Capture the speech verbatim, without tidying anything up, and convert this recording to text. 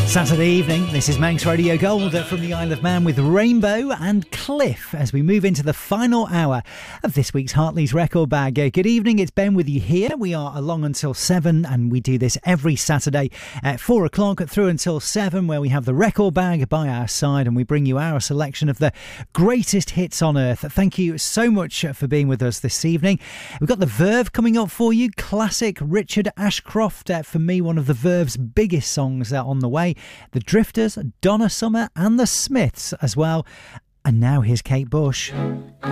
Saturday evening, this is Manx Radio Gold from the Isle of Man with Rainbow and Cliff as we move into the final hour of this week's Hartley's Record Bag. Uh, good evening, it's Ben with you here. We are along until seven and we do this every Saturday at four o'clock through until seven, where we have the record bag by our side and we bring you our selection of the greatest hits on earth. Thank you so much for being with us this evening. We've got the Verve coming up for you, classic Richard Ashcroft, uh, for me one of the Verve's biggest songs uh, on the way. The Drifters, Donna Summer and the Smiths as well. And now here's Kate Bush.